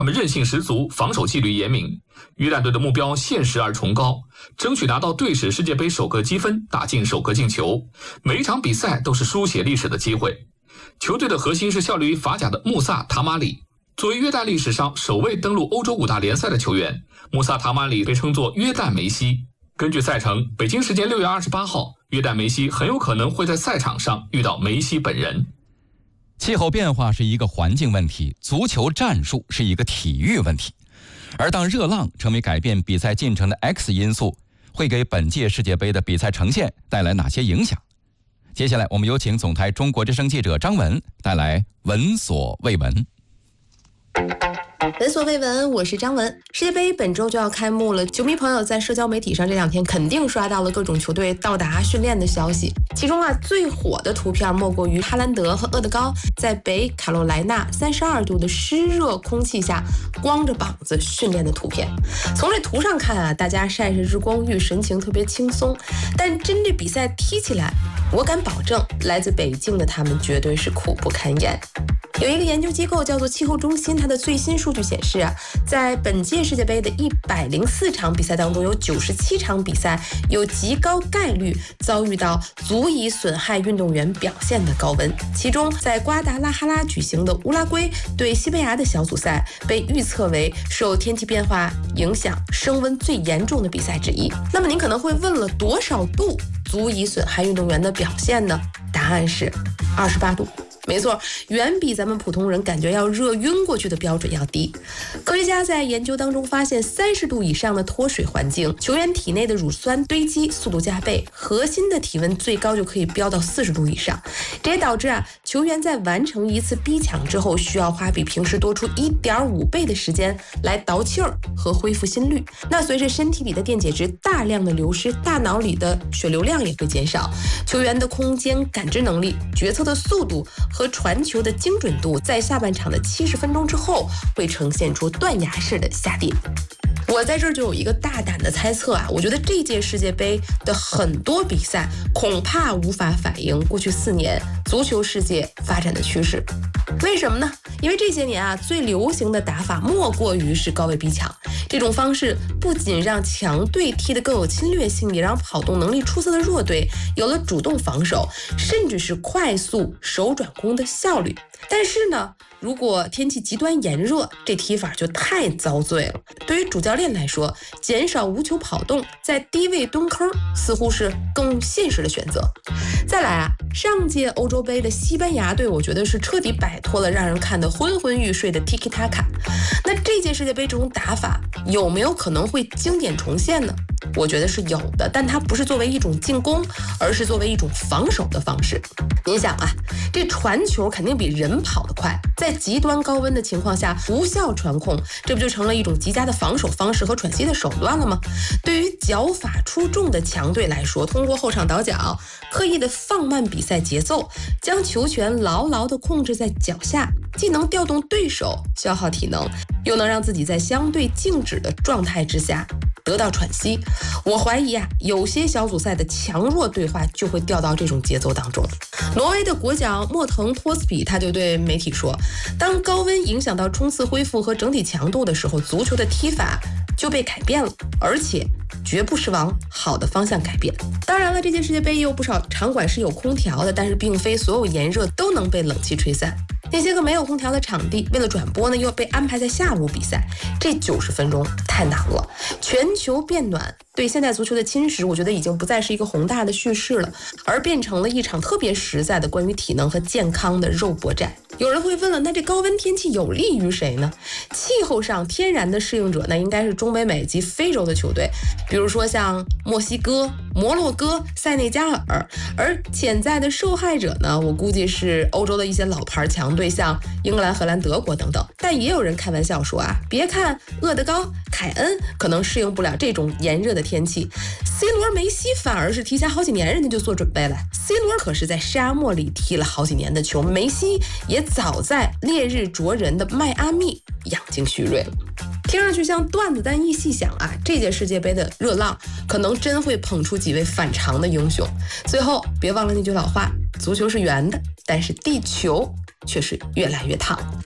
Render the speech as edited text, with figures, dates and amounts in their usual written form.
他们韧性十足，防守纪律严明。约旦队的目标现实而崇高，争取拿到队史世界杯首个积分，打进首个进球。每一场比赛都是书写历史的机会。球队的核心是效力于法甲的穆萨·塔马里。作为约旦历史上首位登陆欧洲5大联赛的球员，穆萨·塔马里被称作约旦梅西。根据赛程，北京时间6月28号，约旦梅西很有可能会在赛场上遇到梅西本人。 气候变化是一个环境问题，足球战术是一个体育问题。而当热浪成为改变比赛进程的 X 因素，会给本届世界杯的比赛呈现带来哪些影响？接下来我们有请总台中国之声记者张文带来闻所未闻。 闻所未闻，我是张文。世界杯本周就要开幕了，球迷朋友在社交媒体上这两天肯定刷到了各种球队到达训练的消息。其中最火的图片莫过于哈兰德和厄德高在北卡罗来纳32度的湿热空气下光着膀子训练的图片。从这图上看大家晒着日光浴，神情特别轻松。但真这比赛踢起来，我敢保证，来自北京的他们绝对是苦不堪言。有一个研究机构叫做气候中心，它的最新数据显示在本届世界杯的104场比赛当中，有97场比赛有极高概率遭遇到足以损害运动员表现的高温。其中，在瓜达拉哈拉举行的乌拉圭对西班牙的小组赛被预测为受天气变化影响升温最严重的比赛之一。那么您可能会问了，多少度足以损害运动员的表现呢？答案是28度。没错，远比咱们普通人感觉要热晕过去的标准要低。科学家在研究当中发现，30度以上的脱水环境，球员体内的乳酸堆积速度加倍，核心的体温最高就可以飙到40度以上。这也导致球员在完成一次逼抢之后，需要花比平时多出1.5倍的时间来倒气儿和恢复心率。那随着身体里的电解质大量的流失，大脑里的血流量也会减少，球员的空间感知能力、决策的速度和传球的精准度在下半场的70分钟之后会呈现出断崖式的下跌。我在这儿就有一个大胆的猜测我觉得这届世界杯的很多比赛恐怕无法反映过去4年足球世界发展的趋势。为什么呢？因为这些年最流行的打法莫过于是高位逼抢。这种方式不仅让强队踢得更有侵略性，也让跑动能力出色的弱队有了主动防守，甚至是快速手转攻的效率。但是呢，如果天气极端炎热，这踢法就太遭罪了。对于主教练来说，减少无球跑动，在低位蹲坑似乎是更现实的选择。再来上届欧洲杯的西班牙队，我觉得是彻底摆脱了让人看得昏昏欲睡的 Tiki Taka。那这届世界杯这种打法有没有可能会经典重现呢？我觉得是有的，但它不是作为一种进攻，而是作为一种防守的方式。您想这传球肯定比人跑得快，在极端高温的情况下无效传控，这不就成了一种极佳的防守方式和喘息的手段了吗？对于脚法出众的强队来说，通过后场倒脚，刻意的放慢比赛节奏，将球权牢牢地控制在脚下，既能调动对手消耗体能，又能让自己在相对静止的状态之下得到喘息。我怀疑有些小组赛的强弱对话就会掉到这种节奏当中。挪威的国脚莫腾托斯比他就对媒体说，当高温影响到冲刺恢复和整体强度的时候，足球的踢法就被改变了，而且绝不是往好的方向改变。当然了，这届世界杯也有不少场馆是有空调的，但是并非所有炎热都能被冷气吹散。那些个没有空调的场地，为了转播呢，又被安排在下午比赛，这90分钟太难了。全球变暖对现代足球的侵蚀，我觉得已经不再是一个宏大的叙事了，而变成了一场特别实在的关于体能和健康的肉搏战。有人会问了，那这高温天气有利于谁呢？气候上天然的适应者呢，应该是中北美及非洲的球队，比如说像墨西哥、摩洛哥、塞内加尔。而潜在的受害者呢，我估计是欧洲的一些老牌强队，像英格兰、荷兰、德国等等。但也有人开玩笑说别看厄德高、凯恩可能适应不了这种炎热的天气， C 罗、梅西反而是提前好几年人家就做准备了。 C 罗可是在沙漠里踢了好几年的球，梅西也早在烈日灼人的迈阿密养精蓄锐了。听上去像段子，但一细想这届世界杯的热浪可能真会捧出几位反常的英雄。最后别忘了那句老话，足球是圆的，但是地球却是越来越烫。